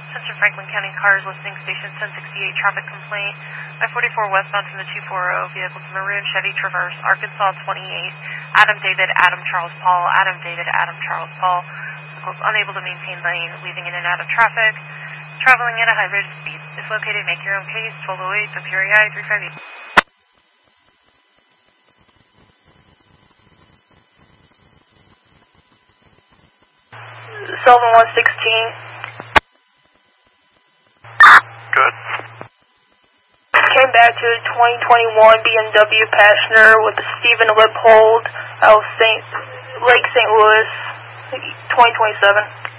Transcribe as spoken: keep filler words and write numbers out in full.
Attention Franklin County cars listening station ten sixty-eight traffic complaint. I forty-four westbound from the two forty, vehicles maroon Chevy Traverse, Arkansas twenty-eight. Adam David, Adam Charles Paul, Adam David, Adam Charles Paul. Vehicles unable to maintain lane, weaving in and out of traffic. Traveling at a high rate of speed. If located, make your own case. twelve oh eight, Superior I three five eight. seven one sixteen. Good. Came back to the twenty twenty-one B M W Passenger with the Stephen Lippold out of Saint Lake Saint Louis, twenty twenty-seven.